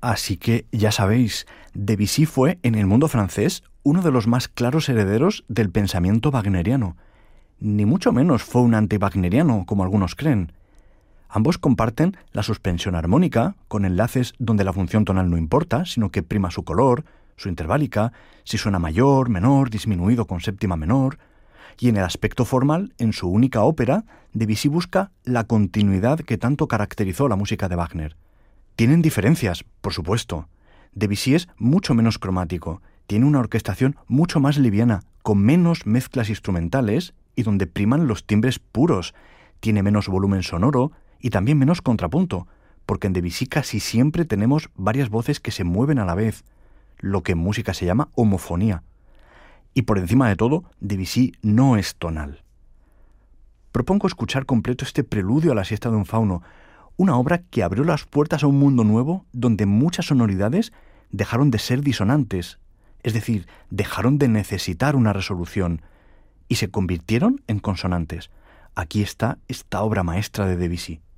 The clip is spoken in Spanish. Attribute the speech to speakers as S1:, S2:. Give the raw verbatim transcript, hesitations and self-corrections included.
S1: Así que ya sabéis, Debussy fue, en el mundo francés, uno de los más claros herederos del pensamiento wagneriano. Ni mucho menos fue un anti-wagneriano, como algunos creen. Ambos comparten la suspensión armónica, con enlaces donde la función tonal no importa, sino que prima su color, su interválica, si suena mayor, menor, disminuido con séptima menor. Y en el aspecto formal, en su única ópera, Debussy busca la continuidad que tanto caracterizó la música de Wagner. Tienen diferencias, por supuesto. Debussy es mucho menos cromático, tiene una orquestación mucho más liviana, con menos mezclas instrumentales y donde priman los timbres puros. Tiene menos volumen sonoro y también menos contrapunto, porque en Debussy casi siempre tenemos varias voces que se mueven a la vez, lo que en música se llama homofonía. Y por encima de todo, Debussy no es tonal. Propongo escuchar completo este preludio a la siesta de un fauno, una obra que abrió las puertas a un mundo nuevo donde muchas sonoridades dejaron de ser disonantes, es decir, dejaron de necesitar una resolución y se convirtieron en consonantes. Aquí está esta obra maestra de Debussy.